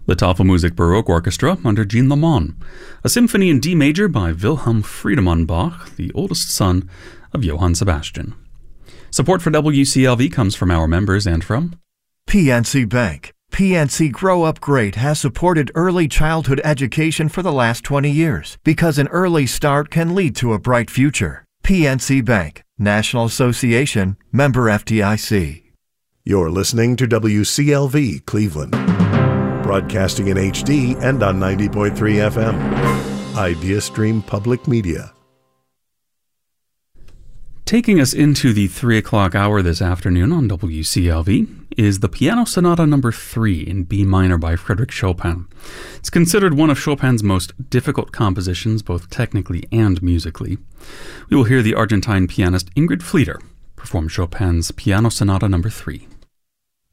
The Tafelmusik Baroque Orchestra under Jean Lamont, a symphony in D major by Wilhelm Friedemann Bach, the oldest son of Johann Sebastian. Support for WCLV comes from our members and from PNC Bank. PNC Grow Up Great has supported early childhood education for the last 20 years because an early start can lead to a bright future. PNC Bank, National Association, member FDIC. You're listening to WCLV Cleveland, broadcasting in HD and on 90.3 FM. Idea Stream Public Media. Taking us into the 3 o'clock hour this afternoon on WCLV is the Piano Sonata No. 3 in B minor by Frédéric Chopin. It's considered one of Chopin's most difficult compositions, both technically and musically. We will hear the Argentine pianist Ingrid Flieder perform Chopin's Piano Sonata No. 3.